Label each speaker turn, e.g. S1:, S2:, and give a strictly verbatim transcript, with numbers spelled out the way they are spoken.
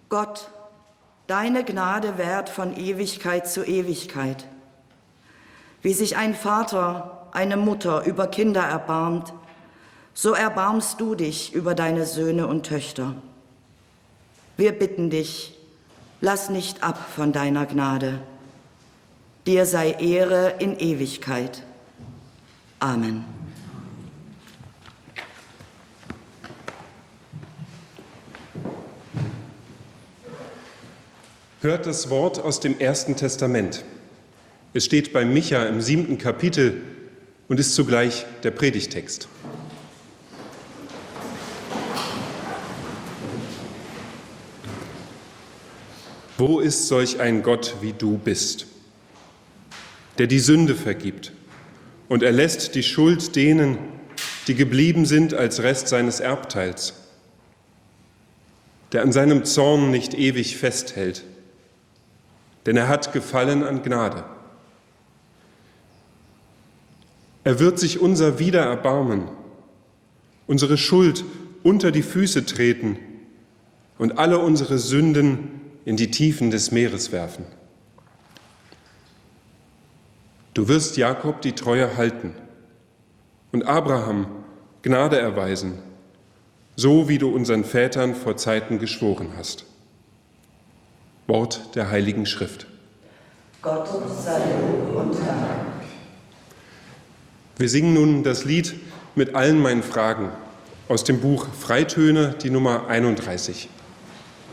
S1: Gott, deine Gnade währt von Ewigkeit zu Ewigkeit. Wie sich ein Vater, eine Mutter über Kinder erbarmt, so erbarmst du dich über deine Söhne und Töchter. Wir bitten dich, lass nicht ab von deiner Gnade. Dir sei Ehre in Ewigkeit. Amen.
S2: Hört das Wort aus dem Ersten Testament. Es steht bei Micha im siebten Kapitel und ist zugleich der Predigtext. Wo ist solch ein Gott, wie du bist, der die Sünde vergibt und erlässt die Schuld denen, die geblieben sind als Rest seines Erbteils, der an seinem Zorn nicht ewig festhält, denn er hat Gefallen an Gnade. Er wird sich unser wieder erbarmen, unsere Schuld unter die Füße treten und alle unsere Sünden in die Tiefen des Meeres werfen. Du wirst Jakob die Treue halten und Abraham Gnade erweisen, so wie du unseren Vätern vor Zeiten geschworen hast. Wort der Heiligen Schrift.
S1: Gott sei Lob und Dank.
S2: Wir singen nun das Lied mit allen meinen Fragen aus dem Buch Freitöne, die Nummer einunddreißig.